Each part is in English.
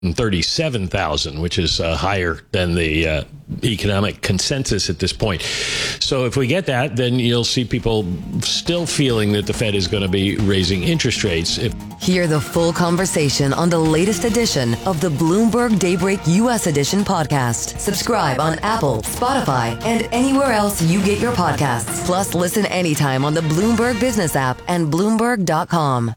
37,000, which is higher than the economic consensus at this point. So if we get that, then you'll see people still feeling that the Fed is going to be raising interest rates. Hear the full conversation on the latest edition of the Bloomberg Daybreak U.S. Edition podcast. Subscribe on Apple, Spotify, and anywhere else you get your podcasts. Plus, listen anytime on the Bloomberg Business app and Bloomberg.com.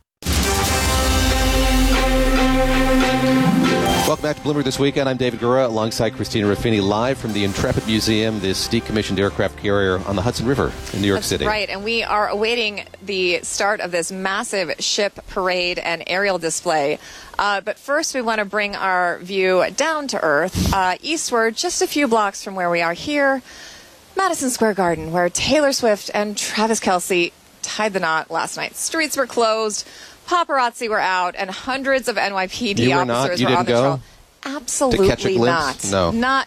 Welcome back to Bloomberg This Weekend. I'm David Gura alongside Christina Ruffini, live from the Intrepid Museum, this decommissioned aircraft carrier on the Hudson River in New York City. Right, and we are awaiting the start of this massive ship parade and aerial display. But first, we want to bring our view down to earth, eastward, just a few blocks from where we are here, Madison Square Garden, where Taylor Swift and Travis Kelce tied the knot last night. Streets were closed. Paparazzi were out, and hundreds of NYPD officers were on the trail. Absolutely to catch a glimpse? not.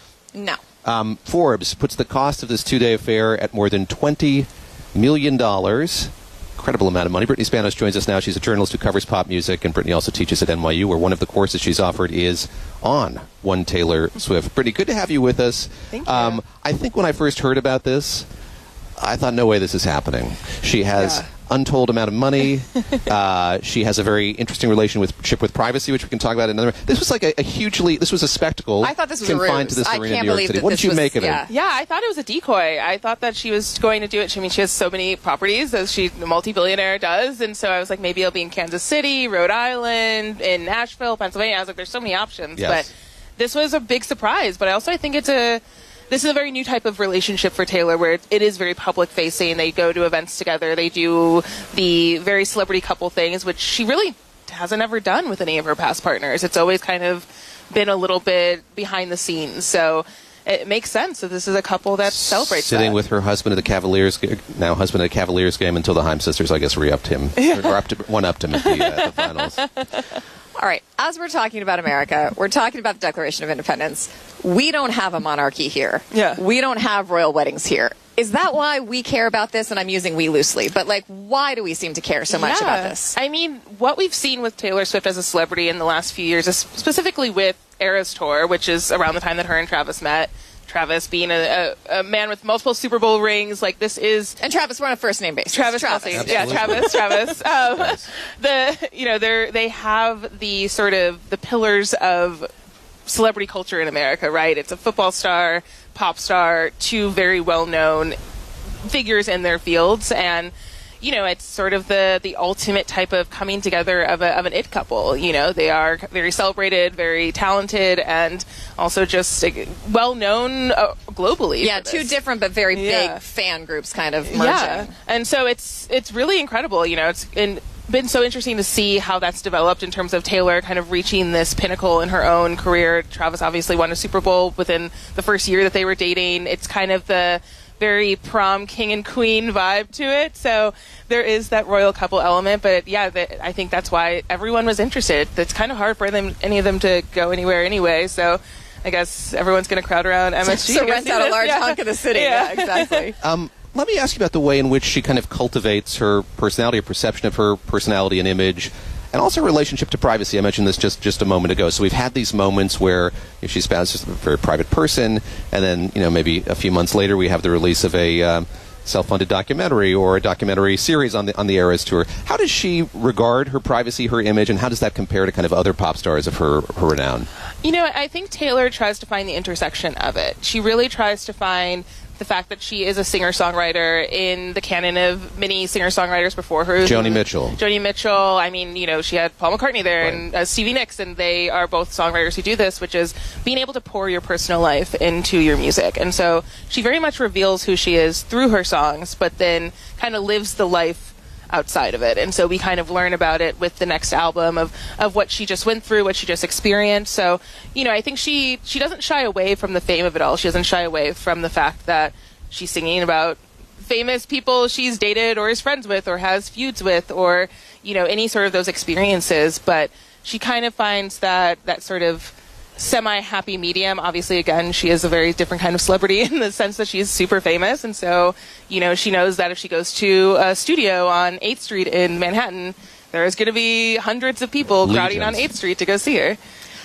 No. Forbes puts the cost of this two-day affair at more than $20 million. Incredible amount of money. Brittany Spanos joins us now. She's a journalist who covers pop music, and Brittany also teaches at NYU, where one of the courses she's offered is on One Taylor Swift. Brittany, good to have you with us. Thank you. I think when I first heard about this, I thought, no way this is happening. She has untold amount of money. She has a very interesting relationship with privacy, which we can talk about in another. This was like this was a spectacle. I thought this was confined a ruse. to this arena in I can't New York believe City. that What did you make of it? Yeah, I thought it was a decoy. I thought that she was going to do it. I mean, she has so many properties, as she, a multi-billionaire, does. And so I was like, maybe it'll be in Kansas City, Rhode Island, in Nashville, Pennsylvania. I was like, there's so many options. Yes. But this was a big surprise. But I also think this is a very new type of relationship for Taylor, where it is very public-facing. They go to events together. They do the very celebrity couple things, which she really hasn't ever done with any of her past partners. It's always kind of been a little bit behind the scenes. So it makes sense that this is a couple that celebrates Sitting that. with her husband at the Cavaliers, now husband at the Cavaliers game, until the Haim sisters, I guess, re-upped him. Or one-upped him at the finals. All right, as we're talking about America, we're talking about the Declaration of Independence. We don't have a monarchy here. Yeah. We don't have royal weddings here. Is that why we care about this? And I'm using we loosely, but why do we seem to care so much about this? I mean, what we've seen with Taylor Swift as a celebrity in the last few years, specifically with Eras Tour, which is around the time that her and Travis met. Travis being a man with multiple Super Bowl rings, this is... And Travis, we're on a first name basis. Travis. Yeah, Travis. Yes. They have the sort of the pillars of celebrity culture in America, right? It's a football star, pop star, two very well-known figures in their fields, and it's sort of the ultimate type of coming together of an it couple. They are very celebrated, very talented, and also just well-known globally. Yeah, two different but very big fan groups kind of merging. Yeah, and so it's really incredible. It's been so interesting to see how that's developed in terms of Taylor kind of reaching this pinnacle in her own career. Travis obviously won a Super Bowl within the first year that they were dating. It's kind of the very prom king and queen vibe to it. So there is that royal couple element. But yeah, I think that's why everyone was interested. It's kind of hard for any of them to go anywhere anyway. So I guess everyone's going to crowd around MSG. So rent out a large hunk of the city. Yeah, exactly. Let me ask you about the way in which she kind of cultivates her personality, or perception of her personality and image, and also her relationship to privacy. I mentioned this just a moment ago. So we've had these moments where she spouses a very private person, and then maybe a few months later we have the release of a self-funded documentary or a documentary series on the Eras Tour. How does she regard her privacy, her image, and how does that compare to kind of other pop stars of her renown? I think Taylor tries to find the intersection of it. She really tries to find the fact that she is a singer-songwriter in the canon of many singer-songwriters before her. Joni Mitchell. I mean, she had Paul McCartney there, right, and Stevie Nicks, and they are both songwriters who do this, which is being able to pour your personal life into your music. And so she very much reveals who she is through her songs, but then kind of lives the life outside of it. And so we kind of learn about it with the next album of what she just went through, what she just experienced. So, I think she doesn't shy away from the fame of it all. She doesn't shy away from the fact that she's singing about famous people she's dated or is friends with or has feuds with, or, any sort of those experiences. But she kind of finds that sort of semi-happy medium. Obviously, again, she is a very different kind of celebrity in the sense that she's super famous. And so, she knows that if she goes to a studio on 8th Street in Manhattan, there's going to be hundreds of people crowding on 8th Street to go see her.